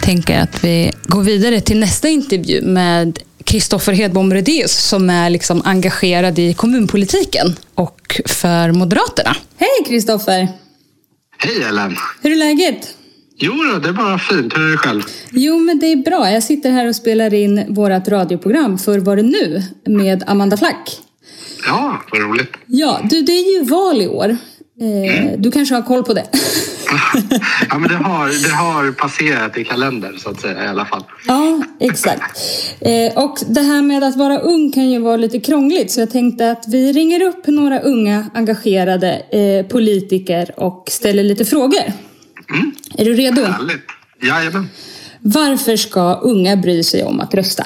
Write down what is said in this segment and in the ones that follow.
tänker att vi går vidare till nästa intervju med Kristoffer Hedbom Redéus som är liksom engagerad i kommunpolitiken och för Moderaterna. Hej Kristoffer! Hej Ellen! Hur är läget? Jo då, det är bara fint. Hur är det själv? Jo, men det är bra. Jag sitter här och spelar in vårt radioprogram För vad det nu med Amanda Flack. Ja, vad roligt. Ja, det är ju val i år. Du kanske har koll på det. Ja, men det har passerat i kalendern så att säga i alla fall. Ja, exakt. Och det här med att vara ung kan ju vara lite krångligt. Så jag tänkte att vi ringer upp några unga engagerade politiker och ställer lite frågor. Är du redo? Härligt. Jajamän. Varför ska unga bry sig om att rösta?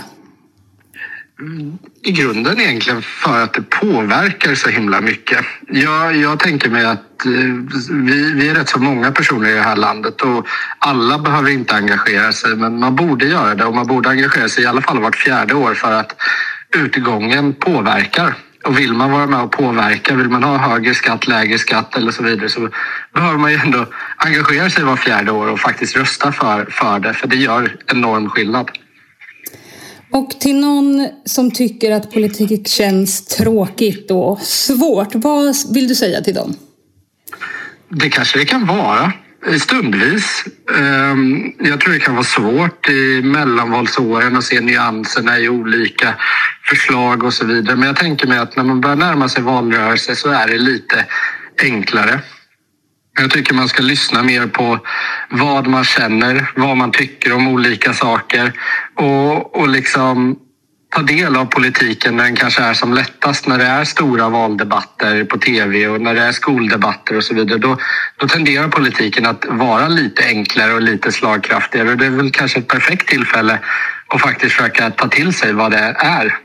I grunden egentligen för att det påverkar så himla mycket. Jag tänker mig att vi är rätt så många personer i det här landet och alla behöver inte engagera sig, men man borde göra det och man borde engagera sig i alla fall vart 4:e år för att utgången påverkar. Och vill man vara med och påverka, vill man ha högre skatt, lägre skatt eller så vidare, så behöver man ju ändå engagera sig var 4:e år och faktiskt rösta för det, för det gör enorm skillnad. Och till någon som tycker att politik känns tråkigt och svårt, vad vill du säga till dem? Det kanske det kan vara stundvis. Jag tror det kan vara svårt i mellanvalsåren att se nyanserna i olika förslag och så vidare. Men jag tänker mig att när man börjar närma sig valrörelse så är det lite enklare. Jag tycker man ska lyssna mer på vad man känner, vad man tycker om olika saker och liksom ta del av politiken när den kanske är som lättast, när det är stora valdebatter på tv och när det är skoldebatter och så vidare. Då tenderar politiken att vara lite enklare och lite slagkraftigare och det är väl kanske ett perfekt tillfälle att faktiskt försöka ta till sig vad det är.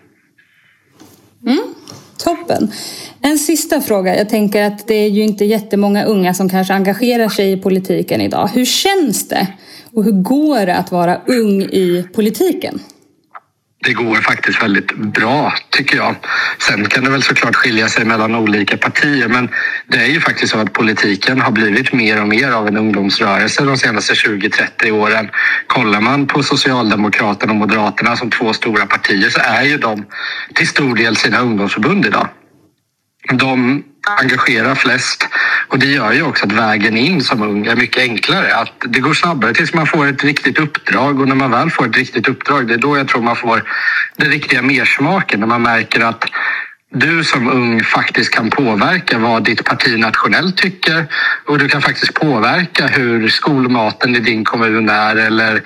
Toppen. En sista fråga. Jag tänker att det är ju inte jättemånga unga som kanske engagerar sig i politiken idag. Hur känns det? Och hur går det att vara ung i politiken? Det går faktiskt väldigt bra tycker jag. Sen kan det väl såklart skilja sig mellan olika partier, men det är ju faktiskt så att politiken har blivit mer och mer av en ungdomsrörelse de senaste 20-30 åren. Kollar man på Socialdemokraterna och Moderaterna som två stora partier så är ju de till stor del sina ungdomsförbund idag. De engagerar flest och det gör ju också att vägen in som ung är mycket enklare. Att det går snabbare tills man får ett riktigt uppdrag och när man väl får ett riktigt uppdrag det är då jag tror man får den riktiga mersmaken när man märker att du som ung faktiskt kan påverka vad ditt parti nationellt tycker och du kan faktiskt påverka hur skolmaten i din kommun är eller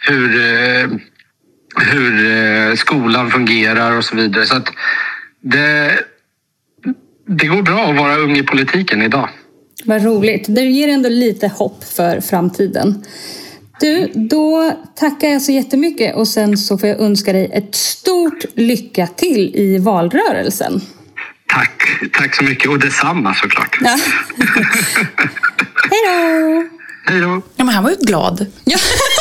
hur skolan fungerar och så vidare. Så att det går bra att vara ung i politiken idag. Vad roligt. Det ger ändå lite hopp för framtiden. Du, då tackar jag så jättemycket och sen så får jag önska dig ett stort lycka till i valrörelsen. Tack så mycket och detsamma såklart. Ja. Hej då! Hej då! Ja, men han var ju glad. Ja.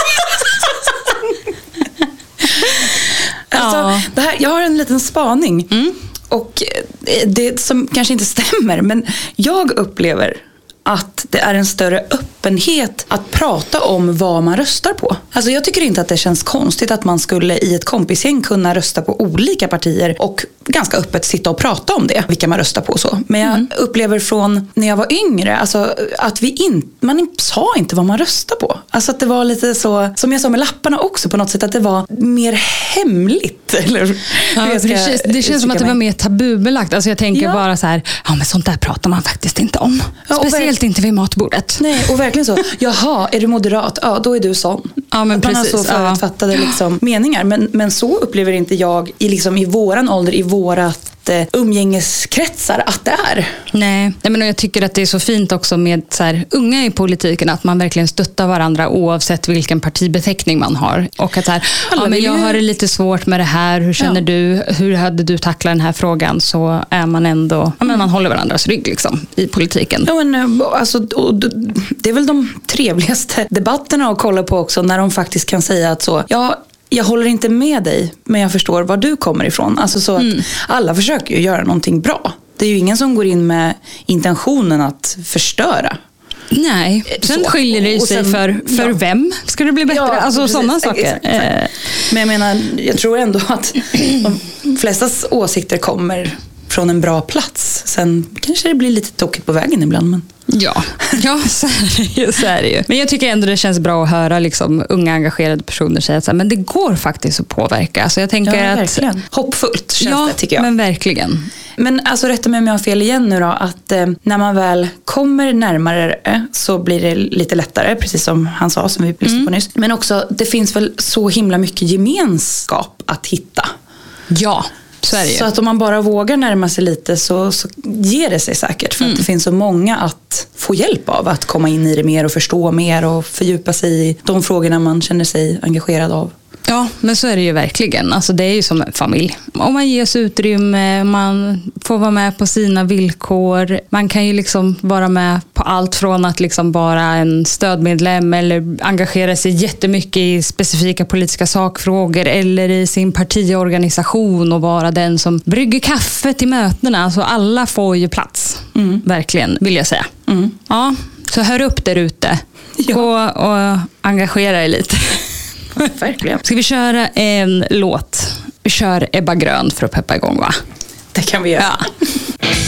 Alltså, jag har en liten spaning. Och det som kanske inte stämmer, men jag upplever att det är en större öppenhet att prata om vad man röstar på. Alltså jag tycker inte att det känns konstigt att man skulle i ett kompisgäng kunna rösta på olika partier och ganska öppet sitta och prata om det, vilka man röstar på och så. Men jag upplever från när jag var yngre, alltså att man sa inte vad man röstar på. Alltså att det var lite så, som jag sa med lapparna också på något sätt, att det var mer hemligt. Eller, det känns som att det var mer tabubelagt. Alltså jag tänker bara så här, men sånt där pratar man faktiskt inte om. Speciellt inte vid matbordet. Nej, och verkligen så. Jaha, är du moderat? Ja, då är du sån. Ja, men precis. Man har så förutfattade meningar. Men så upplever inte jag i våran ålder, i vårat umgängeskretsar att det är. Nej, men jag tycker att det är så fint också med så här, unga i politiken, att man verkligen stöttar varandra oavsett vilken partibeteckning man har. Och att så här, men jag har det llite svårt med det här, hur känner du, hur hade du tacklat den här frågan, så är man ändå, man håller varandras rygg liksom i politiken. Ja, men alltså, det är väl de trevligaste debatterna att kolla på också, när de faktiskt kan säga att så, jag håller inte med dig, men jag förstår var du kommer ifrån. Alltså så att alla försöker ju göra någonting bra. Det är ju ingen som går in med intentionen att förstöra. Nej, sen skiljer det sig för vem ska det bli bättre? Ja, alltså precis, sådana saker. Exakt. Men jag tror ändå att de flestas åsikter kommer från en bra plats. Sen kanske det blir lite tokigt på vägen ibland. Men... Ja, så är det ju. Men jag tycker ändå det känns bra att höra liksom, unga engagerade personer säga att men det går faktiskt att påverka. Så jag tänker verkligen. Hoppfullt känns det, tycker jag. Men verkligen. Men alltså, rätta mig om jag har fel igen nu då, att när man väl kommer närmare så blir det lite lättare, precis som han sa, som vi lyssnade på nyss. Men också, det finns väl så himla mycket gemenskap att hitta. Ja. Så att om man bara vågar närma sig lite så ger det sig säkert. För att det finns så många att få hjälp av. Att komma in i det mer och förstå mer och fördjupa sig i de frågorna man känner sig engagerad av. Ja, men så är det ju verkligen. Alltså det är ju som en familj. Om man ges utrymme, man får vara med på sina villkor. Man kan ju liksom vara med på allt från att liksom vara en stödmedlem eller engagera sig jättemycket i specifika politiska sakfrågor eller i sin partiorganisation och vara den som brygger kaffe till mötena. Alltså alla får ju plats. Verkligen, vill jag säga. Ja, så hör upp där ute. Gå och engagera er lite. Verkligen. Ska vi köra en låt? Vi kör Ebba Grön för att peppa igång, va? Det kan vi göra. Ja.